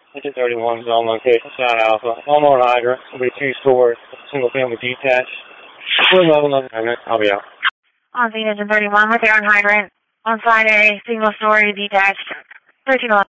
Engine 31 is on location, South Alpha. Walmart hydrant will be 2-story, single-family detached. We're level up. I'll be out. On scene, Engine 31 with air and hydrant. On side A, single-story detached. 1311.